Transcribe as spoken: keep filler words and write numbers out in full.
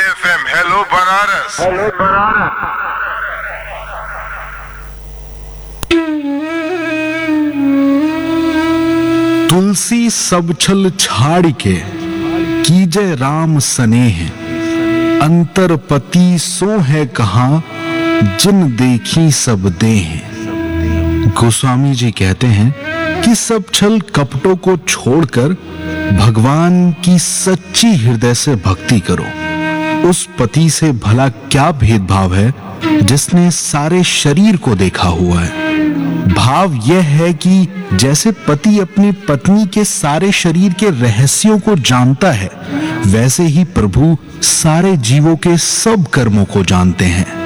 F M hello Banaras. Hello Banaras. तुलसी सब छल छाड़ के कीजय राम स्नेह, अंतरपति सो है कहाँ जिन देखी सब देह। गोस्वामी जी कहते हैं कि सब छल कपटों को छोड़कर भगवान की सच्ची हृदय से भक्ति करो। उस पति से भला क्या भेदभाव है जिसने सारे शरीर को देखा हुआ है। भाव यह है कि जैसे पति अपनी पत्नी के सारे शरीर के रहस्यों को जानता है, वैसे ही प्रभु सारे जीवों के सब कर्मों को जानते हैं।